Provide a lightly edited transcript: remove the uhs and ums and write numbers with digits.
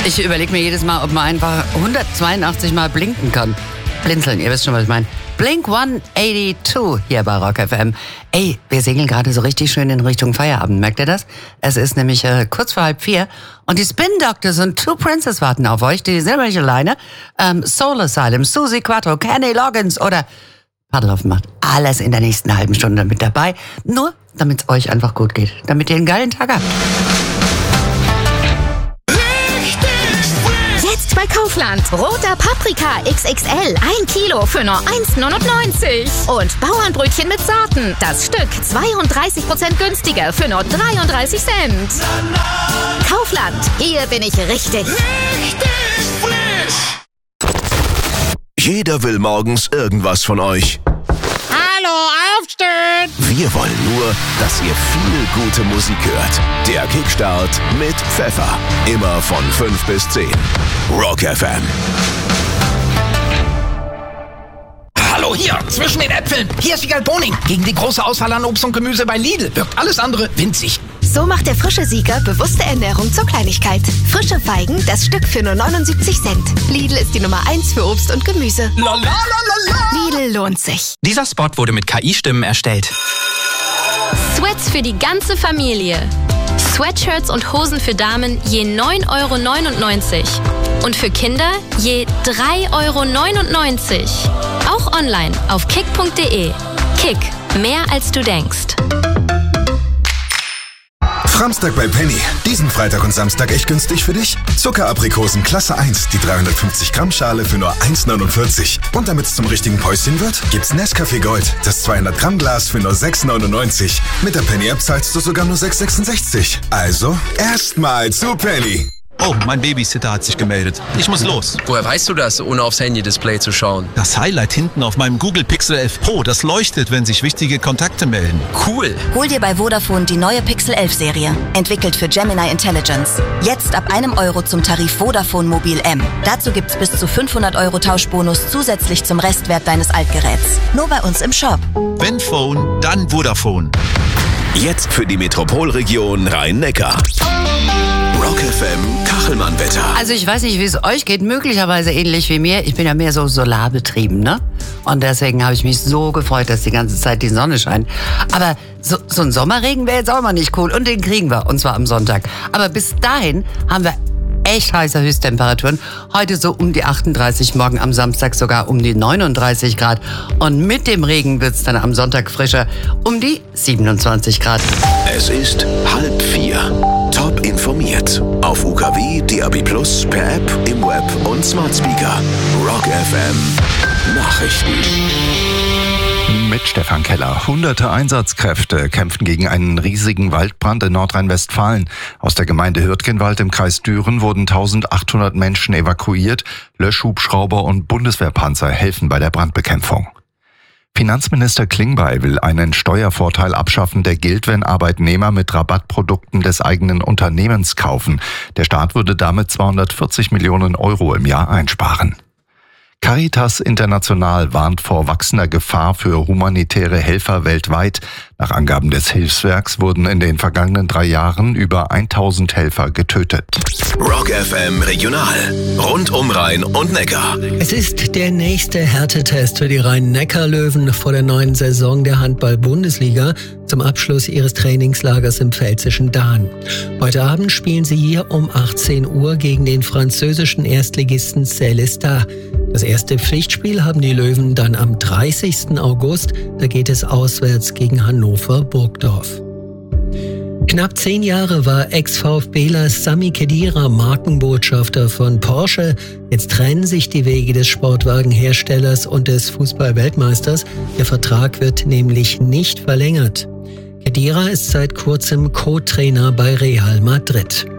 Ich überlege mir jedes Mal, ob man einfach 182 Mal blinken kann. Blinzeln, ihr wisst schon, was ich meine. Blink 182 hier bei Rock FM. Ey, wir segeln gerade so richtig schön in Richtung Feierabend, merkt ihr das? Es ist nämlich kurz vor 3:30 und die Spin Doctors und Two Princes warten auf euch. Die sind nämlich alleine. Soul Asylum, Susie Quattro, Kenny Loggins oder Paddlehoffen macht alles in der nächsten halben Stunde mit dabei. Nur, damit es euch einfach gut geht. Damit ihr einen geilen Tag habt. Jetzt bei Kaufland. Roter Paprika XXL. 1 Kilo für nur 1,99. Und Bauernbrötchen mit Sorten. Das Stück 32% günstiger für nur 33 Cent. Kaufland. Hier bin ich richtig. Jeder will morgens irgendwas von euch. Hallo, aufstehen! Wir wollen nur, dass ihr viel gute Musik hört. Der Kickstart mit Pfeffer. Immer von 5 bis 10. Rock FM. Hallo hier, zwischen den Äpfeln. Hier ist Wiegald Boning. Gegen die große Auswahl an Obst und Gemüse bei Lidl wirkt alles andere winzig. So macht der frische Sieger bewusste Ernährung zur Kleinigkeit. Frische Feigen, das Stück für nur 79 Cent. Lidl ist die Nummer 1 für Obst und Gemüse. Lidl lohnt sich. Dieser Spot wurde mit KI-Stimmen erstellt. Sweats für die ganze Familie. Sweatshirts und Hosen für Damen je 9,99 € und für Kinder je 3,99 €. Auch online auf kick.de. Kick, mehr als du denkst. Framstag bei Penny. Diesen Freitag und Samstag echt günstig für dich? Zuckeraprikosen Klasse 1, die 350 Gramm Schale für nur 1,49. Und damit es zum richtigen Päuschen wird, gibt's Nescafé Gold, das 200 Gramm Glas für nur 6,99. Mit der Penny App zahlst du sogar nur 6,66. Also erstmal zu Penny. Oh, mein Babysitter hat sich gemeldet. Ich muss los. Woher weißt du das, ohne aufs Handy-Display zu schauen? Das Highlight hinten auf meinem Google Pixel 11 Pro, das leuchtet, wenn sich wichtige Kontakte melden. Cool. Hol dir bei Vodafone die neue Pixel 11 Serie. Entwickelt für Gemini Intelligence. Jetzt ab €1 zum Tarif Vodafone Mobil M. Dazu gibt's bis zu 500 € Tauschbonus zusätzlich zum Restwert deines Altgeräts. Nur bei uns im Shop. Wenn Phone, dann Vodafone. Jetzt für die Metropolregion Rhein-Neckar. Rock FM Kachelmann-Wetter. Also ich weiß nicht, wie es euch geht, möglicherweise ähnlich wie mir. Ich bin ja mehr so solarbetrieben, ne? Und deswegen habe ich mich so gefreut, dass die ganze Zeit die Sonne scheint. Aber so ein Sommerregen wäre jetzt auch mal nicht cool. Und den kriegen wir, und zwar am Sonntag. Aber bis dahin haben wir echt heiße Höchsttemperaturen. Heute so um die 38, morgen am Samstag sogar um die 39 Grad. Und mit dem Regen wird es dann am Sonntag frischer, um die 27 Grad. Es ist 3:30. Top informiert. Auf UKW, DAB+, per App, im Web und Smart Speaker. Rock FM Nachrichten. Mit Stefan Keller. Hunderte Einsatzkräfte kämpfen gegen einen riesigen Waldbrand in Nordrhein-Westfalen. Aus der Gemeinde Hürtgenwald im Kreis Düren wurden 1800 Menschen evakuiert. Löschhubschrauber und Bundeswehrpanzer helfen bei der Brandbekämpfung. Finanzminister Klingbeil will einen Steuervorteil abschaffen, der gilt, wenn Arbeitnehmer mit Rabattprodukten des eigenen Unternehmens kaufen. Der Staat würde damit 240 Millionen € im Jahr einsparen. Caritas International warnt vor wachsender Gefahr für humanitäre Helfer weltweit. Nach Angaben des Hilfswerks wurden in den vergangenen 3 Jahren über 1000 Helfer getötet. Rock FM Regional. Rund um Rhein und Neckar. Es ist der nächste Härtetest für die Rhein-Neckar-Löwen vor der neuen Saison der Handball-Bundesliga zum Abschluss ihres Trainingslagers im pfälzischen Dahn. Heute Abend spielen sie hier um 18 Uhr gegen den französischen Erstligisten Célestat. Das erste Pflichtspiel haben die Löwen dann am 30. August. Da geht es auswärts gegen Hannover-Burgdorf. Knapp 10 Jahre war Ex-VfBler Sami Khedira Markenbotschafter von Porsche. Jetzt trennen sich die Wege des Sportwagenherstellers und des Fußball-Weltmeisters. Der Vertrag wird nämlich nicht verlängert. Khedira ist seit kurzem Co-Trainer bei Real Madrid.